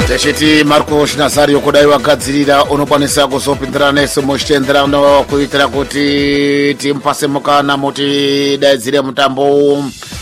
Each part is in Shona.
Teshiti Marcos Nazario kudai wakadzirira unokwanisa kuzopindira nesu muchitenderano kuitira kuti timpase mukana muti daidzire mutambo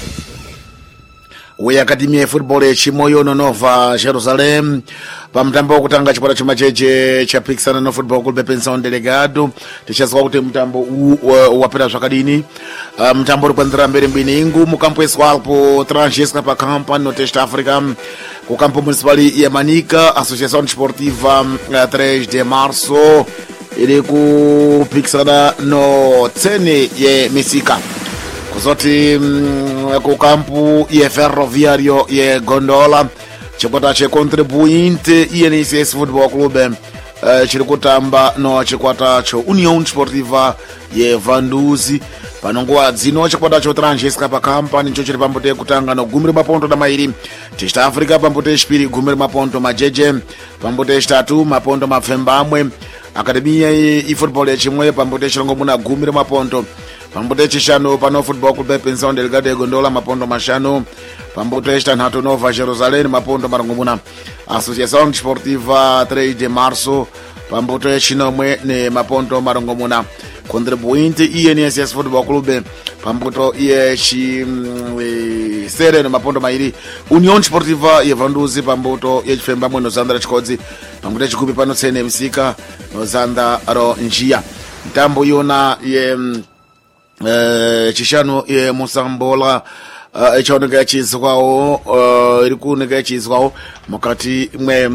weAkademi yeFootball yechimoyo Nova Jerusalem pamutambo wokutanga chipata chimacheche chapikisana no Football Club Pensão Delegado. Tichazwa kuti mutambo wapera zvakadini. Mutambo uri kuendera mberi Mbiningu mukampo eswalpo Transjesca pa Campani no Test Africa ku campo municipal ya Manica. Associação Desportiva 3 de Março iri kupikisana no Tsene ye Misika kuzoti ku campo ye Ferroviário ye Gondola chikwata che contribuinte INSS Football Club chiri kutamba no chikwata cho União Desportiva ye Vanduzi panongowa dzino chikwata cho Transjesca pa Campani cho chiri pambote kutanga no gumiri maponto da mairi Test Africa pambote chipiri gumiri maponto majeje pambote chitatu maponto mapfembamwe Akademi yeFootball yechimwe pambote chirongo muna gumiri maponto pambote chishanu pano Football Club Pensão Delegado ye Gondola maponto mashanu pambote chitanhatu Nova Jerusalem maponto marongomuna Associação Desportiva 3 de Março pambote chinomwe ne maponto marongomuna contribuinte INSS Football Club pamboto ye sere no maponto mairi União Desportiva ye Vanduzi pamboto ye chifemba mwe no Zandra Chikodzi pambote chikupi pano Tsene Misika no Zanda ro njia mtambo yona ye chishano ye Musambola echaoneka chizwawo iri kuoneka chizwawo mukati mwe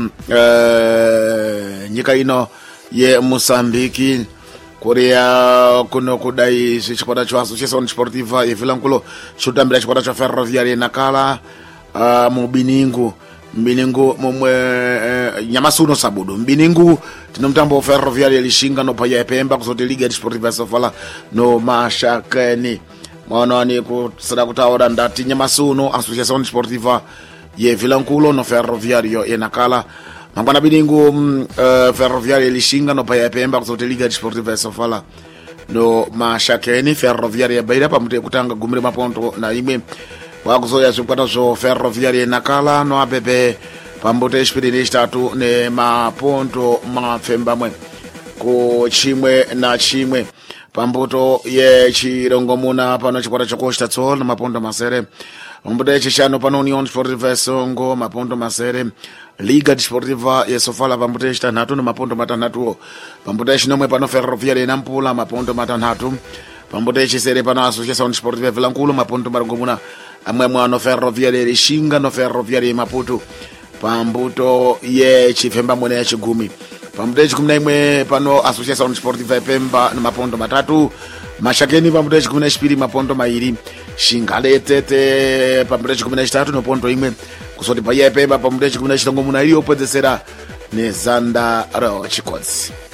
nyika ino ye Mozambique Korea kuno kudai chikwata cha Associação Desportiva ye Vilankulo chotambira chikwata cha Ferroviária Nakala mu Mbiningu momwe Nyamasuno Sabudo Mbiningu tino mtambo Ferroviária lishinga no paya Pemba kuzoti Liga Desportiva Sofala no Mashakani mwana ni kusada kutaora ndati Nyamasuno Associação Desportiva ye Vilankulo no Ferroviário ye Nakala mangwana Mbiningu Ferroviária lishinga no paya Pemba kuzoti Liga Desportiva Sofala no Mashakani Ferroviária Beira pamute kutanga gumiri maponto na imwe wakuzoya chikwata zo Ferroviária Nakala no ABB pambote chipiri chitatu ne maponto mapfembamwe ku chimwe na chimwe pamboto ye chirongomuna pano chikwata chokoshta tsol na maponto masere pambote chishano pano União Desportiva Songo maponto masere Liga Desportiva ye Sofala pambote chitanhatu na maponto matanhatu pambote chinomwe pano Ferroviária Nampula maponto matanhatu pambote chisere pano Associação Desportiva Vilankulo maponto marongomuna amwe mwana Ferroviária lishinga no Ferroviária Maputo pambuto ye chifemba mwene ya chigumi pambuto chikumi na imwe pano Associação Desportiva Pemba na mapondo matatu Mashakeni pambuto chikumi na chipiri mapondo mairi Shingaletete pambuto chikumi na chitatu no pondo imwe kusoti pa ye Pemba pambuto chikumi na chitongo muna iyo pwedzesera ne Zanda ro Chikodzi.